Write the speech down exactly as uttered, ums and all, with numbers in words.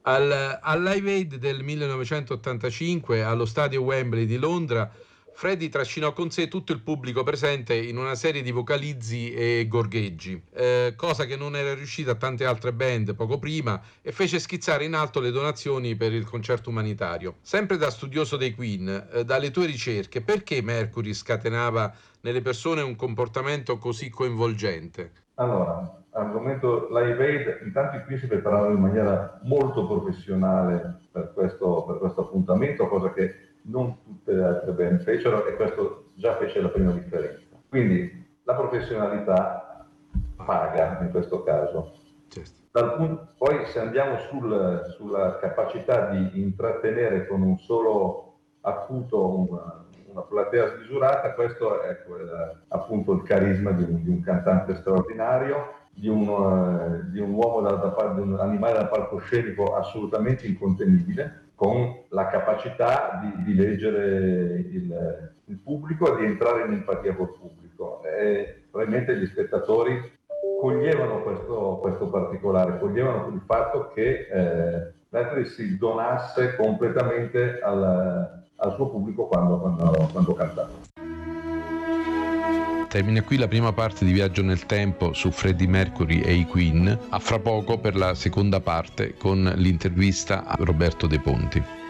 Al, al Live Aid del millenovecentottantacinque allo stadio Wembley di Londra, Freddie trascinò con sé tutto il pubblico presente in una serie di vocalizzi e gorgheggi, eh, cosa che non era riuscita a tante altre band poco prima, e fece schizzare in alto le donazioni per il concerto umanitario. Sempre da studioso dei Queen, eh, dalle tue ricerche, perché Mercury scatenava nelle persone un comportamento così coinvolgente? Allora, argomento Live Aid, intanto i qui si preparavano in maniera molto professionale per questo, per questo appuntamento, cosa che non tutte le altre band fecero, e questo già fece la prima differenza. Quindi la professionalità paga in questo caso. Dal punto, poi se andiamo sul, sulla capacità di intrattenere con un solo acuto una, una platea smisurata, questo è quel, appunto il carisma di un, di un cantante straordinario, di un, uh, di un uomo, da, da, di un animale da palcoscenico assolutamente incontenibile, con la capacità di, di leggere il, il pubblico e di entrare in empatia col pubblico. E probabilmente gli spettatori coglievano questo, questo particolare, coglievano il fatto che eh, Mercury si donasse completamente al, al suo pubblico quando, quando, quando cantava. Termina qui la prima parte di Viaggio nel Tempo su Freddie Mercury e i Queen. A fra poco per la seconda parte con l'intervista a Roberto De Ponti.